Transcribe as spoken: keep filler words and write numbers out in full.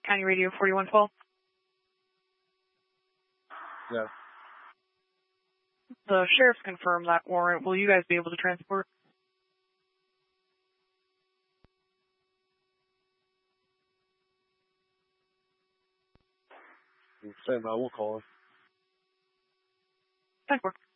County Radio forty-one twelve. Yes. The sheriff's confirmed that warrant. Will you guys be able to transport? Stand by, we'll call him. Thank you.